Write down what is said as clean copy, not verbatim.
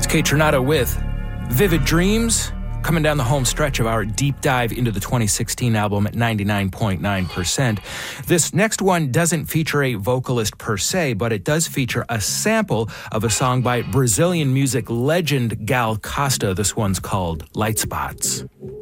Kate Tronado with Vivid Dreams, coming down the home stretch of our deep dive into the 2016 album at 99.9%. This next one doesn't feature a vocalist per se, but it does feature a sample of a song by Brazilian music legend Gal Costa. This one's called Light Spots.